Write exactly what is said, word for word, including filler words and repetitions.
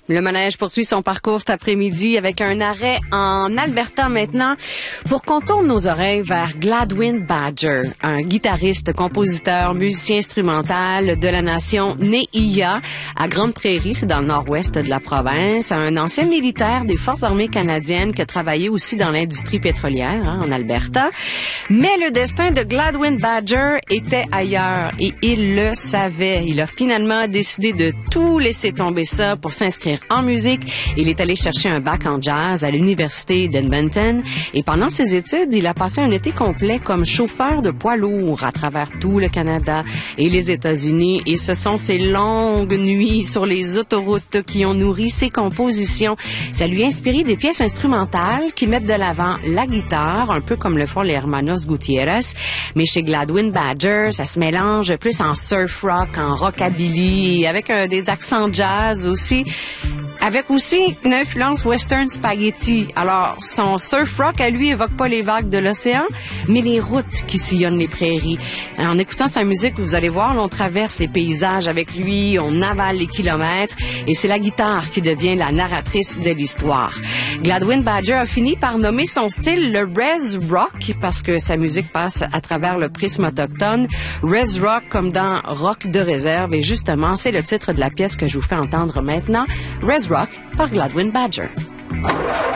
Le manège poursuit son parcours cet après-midi avec un arrêt en Alberta maintenant pour qu'on tourne nos oreilles vers Gladwin Badger, un guitariste, compositeur, musicien instrumental de la nation Ne'iya à Grande Prairie, c'est dans le nord-ouest de la province, un ancien militaire des Forces armées canadiennes qui a travaillé aussi dans l'industrie pétrolière hein, en Alberta. Mais le destin de Gladwin Badger était ailleurs et il le savait. Il a finalement décidé de tout laisser tomber ça pour s'inscrire en musique. Il est allé chercher un bac en jazz à l'université d'Edmonton et pendant ses études, il a passé un été complet comme chauffeur de poids lourds à travers tout le Canada et les États-Unis et ce sont ces longues nuits sur les autoroutes qui ont nourri ses compositions. Ça lui a inspiré des pièces instrumentales qui mettent de l'avant la guitare, un peu comme le font les Hermanos Gutiérrez, mais chez Gladwin Badger, ça se mélange plus en surf rock, en rockabilly, avec euh, des accents jazz aussi. Avec aussi une influence western spaghetti. Alors, son surf rock à lui évoque pas les vagues de l'océan, mais les routes qui sillonnent les prairies. En écoutant sa musique, vous allez voir, on traverse les paysages avec lui, on avale les kilomètres, et c'est la guitare qui devient la narratrice de l'histoire. Gladwin Badger a fini par nommer son style le Res Rock, parce que sa musique passe à travers le prisme autochtone. Res Rock comme dans Rock de réserve, et justement, c'est le titre de la pièce que je vous fais entendre maintenant. Res Rock par Gladwin Badger.